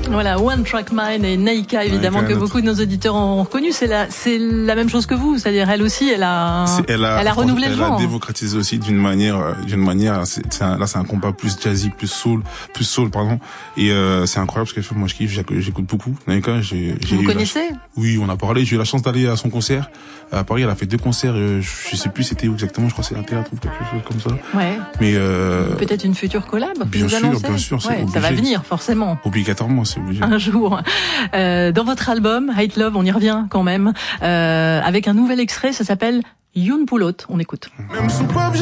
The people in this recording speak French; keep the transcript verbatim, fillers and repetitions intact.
Voilà, One Track Mind et Naïka, évidemment, Naïka, que beaucoup de nos auditeurs ont reconnu. C'est la, c'est la même chose que vous, c'est-à-dire elle aussi, elle a, elle a, elle a renouvelé elle le genre. Elle a démocratisé aussi d'une manière, d'une manière. C'est, c'est un, là, c'est un compas plus jazzy, plus soul, plus soul, pardon. Et euh, c'est incroyable ce qu'elle fait. Moi, je kiffe. J'écoute beaucoup. Naïka, j'ai. j'ai vous connaissez? La, oui, on a parlé. J'ai eu la chance d'aller à son concert à Paris. Elle a fait deux concerts. Euh, je sais plus c'était où exactement. Je crois que c'est un théâtre ou quelque chose comme ça. Ouais. Mais euh, peut-être une future collab. Bien vous sûr, annoncez bien sûr. C'est ouais, obligé. Ça va venir forcément. Obligatoirement, c'est obligé. Un jour. Euh, dans votre album Hate Love, on y revient quand même, euh, avec un nouvel extrait. Ça s'appelle Youn Poulot. On écoute. Même sous